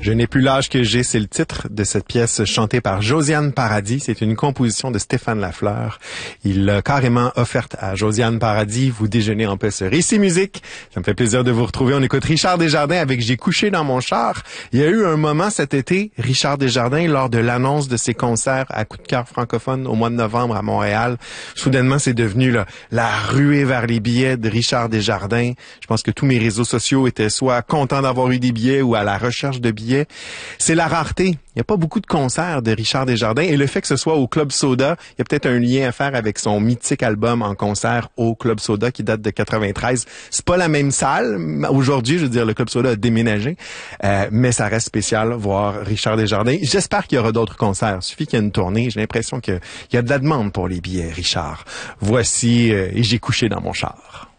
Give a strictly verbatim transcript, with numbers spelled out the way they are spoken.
Je n'ai plus l'âge que j'ai, c'est le titre de cette pièce chantée par Josiane Paradis. C'est une composition de Stéphane Lafleur. Il l'a carrément offerte à Josiane Paradis. Vous déjeunez en paix sur Ici Musique. Ça me fait plaisir de vous retrouver. On écoute Richard Desjardins avec J'ai couché dans mon char. Il y a eu un moment cet été, Richard Desjardins, lors de l'annonce de ses concerts à Coup de cœur francophone au mois de novembre à Montréal. Soudainement, c'est devenu là, la ruée vers les billets de Richard Desjardins. Je pense que tous mes réseaux sociaux étaient soit contents d'avoir eu des billets ou à la recherche de billets. C'est la rareté. Il n'y a pas beaucoup de concerts de Richard Desjardins et le fait que ce soit au Club Soda, il y a peut-être un lien à faire avec son mythique album en concert au Club Soda qui date de quatre-vingt-treize. C'est pas la même salle. Aujourd'hui, je veux dire, le Club Soda a déménagé, euh, mais ça reste spécial voir Richard Desjardins. J'espère qu'il y aura d'autres concerts. Il suffit qu'il y ait une tournée. J'ai l'impression qu'il y a de la demande pour les billets, Richard. Voici euh, Et j'ai couché dans mon char.